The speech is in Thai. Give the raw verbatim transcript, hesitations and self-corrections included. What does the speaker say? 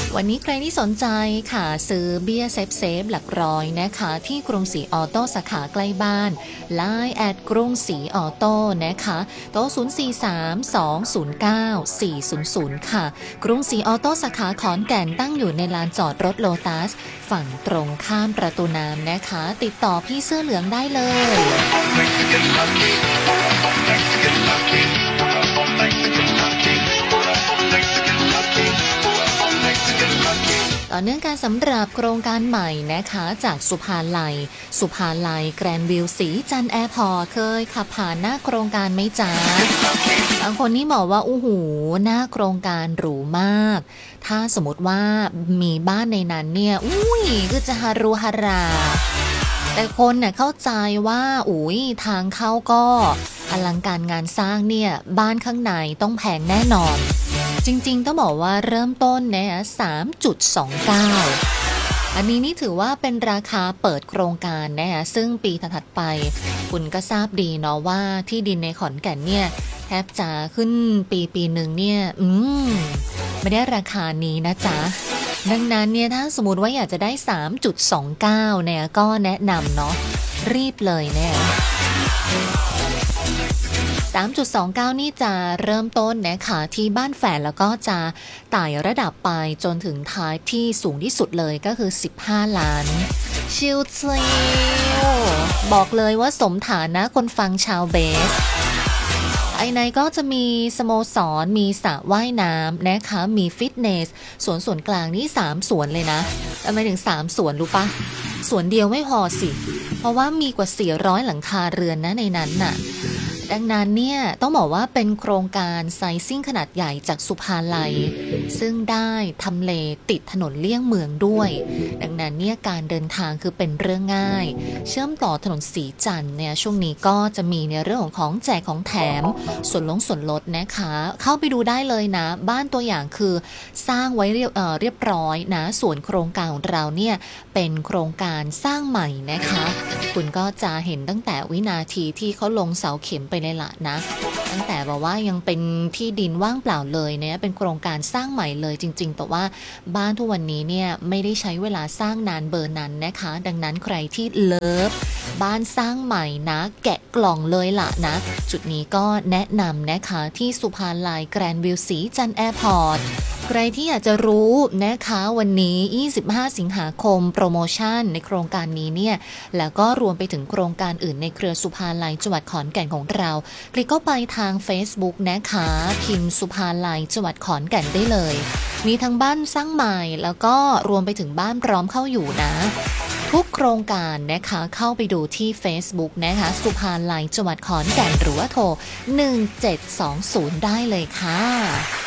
วันนี้ใครที่สนใจค่ะซื้อเบี้ยเซฟเซฟหลักร้อยนะคะที่กรุงศรีออโต้สาขาใกล้บ้าน ไลน์ แอดกรุงศรีออโต้นะคะโทรศูนย์ สี่ สาม สอง ศูนย์ เก้า สี่ ศูนย์ ศูนย์ ค่ะกรุงศรีออโต้สาขาขอนแก่นตั้งอยู่ในลานจอดรถโลตัสฝั่งตรงข้ามประตูน้ำนะคะติดต่อพี่เสื้อเหลืองได้เลยต่อเนื่องการสำหรับโครงการใหม่นะคะจากสุภาลัยสุภาลัยแกรนด์วิวสีจันทร์แอร์พอร์ตเคยขับผ่านหน้าโครงการไหมจ๊ะบางคนนี่บอกว่าอู้หูหน้าโครงการหรูมากถ้าสมมติว่ามีบ้านในนั้นเนี่ยอุ้ยก็จะฮารุฮาราแต่คนเนี่ยเข้าใจว่าอุ้ยทางเข้าก็อลังการงานสร้างเนี่ยบ้านข้างในต้องแพงแน่นอนจริงๆต้องบอกว่าเริ่มต้นเนี่ย สามจุดสองเก้า อันนี้นี่ถือว่าเป็นราคาเปิดโครงการนะคะซึ่งปีถัดไปคุณก็ทราบดีเนาะว่าที่ดินในขอนแก่นเนี่ยแทบจะขึ้นปีปีหนึ่งเนี่ยอืมไม่ได้ราคานี้นะจ๊ะดังนั้นเนี่ยถ้าสมมติว่าอยากจะได้ สามจุดสองเก้า เนี่ยก็แนะนำเนาะรีบเลยเนี่ยสามจุดสองเก้า นี่จะเริ่มต้นนะคะที่บ้านแฝดแล้วก็จะไต่ระดับไปจนถึงท้ายที่สูงที่สุดเลยก็คือสิบห้าล้านชิลชิลบอกเลยว่าสมฐานะคนฟังชาวเบสภายในก็จะมีสโมสรมีสระว่ายน้ำนะคะมีฟิตเนสสวนส่วนกลางนี่สามสวนเลยนะทำไมถึงสามสวนรู้ปะสวนเดียวไม่พอสิเพราะว่ามีกว่าสี่ร้อยหลังคาเรือนนะในนั้นน่ะดังนั้นเนี่ยต้องบอกว่าเป็นโครงการไซซิ่งขนาดใหญ่จากสุภาลัยซึ่งได้ทำเลติดถนนเลี่ยงเมืองด้วยดังนั้นเนี่ยการเดินทางคือเป็นเรื่องง่ายเชื่อมต่อถนนสีจันทร์เนี่ยช่วงนี้ก็จะมีในเรื่องของของแจกของแถมส่วนลงส่วนลดนะคะเข้าไปดูได้เลยนะบ้านตัวอย่างคือสร้างไว้เรียบเอ่อเรียบร้อยนะส่วนโครงการของเราเนี่ยเป็นโครงการสร้างใหม่นะคะคุณก็จะเห็นตั้งแต่วินาทีที่เขาลงเสาเข็มไปเลยล่ะนะตั้งแต่บอกว่ายังเป็นที่ดินว่างเปล่าเลยเนี่ยเป็นโครงการสร้างใหม่เลยจริงๆแต่ว่าบ้านทุกวันนี้เนี่ยไม่ได้ใช้เวลาสร้างนานเบอร์นั้นนะคะดังนั้นใครที่เลิฟบ้านสร้างใหม่นะแกะกล่องเลยล่ะนะจุดนี้ก็แนะนำนะคะที่สุภาลัยแกรนด์วิวสีจันทร์แอร์พอร์ตใครที่อยากจะรู้นะคะวันนี้ยี่สิบห้าสิงหาคมโปรโมชั่นในโครงการนี้เนี่ยแล้วก็รวมไปถึงโครงการอื่นในเครือสุภาลัยจังหวัดขอนแก่นของเราคลิกเข้าไปทาง Facebook นะคะพิมพ์สุภาลัยจังหวัดขอนแก่นได้เลยมีทั้งบ้านสร้างใหม่แล้วก็รวมไปถึงบ้านพร้อมเข้าอยู่นะทุกโครงการนะคะเข้าไปดูที่ Facebook นะคะสุภาลัยจังหวัดขอนแก่นหรือว่าโทรหนึ่งเจ็ดสองศูนย์ได้เลยค่ะ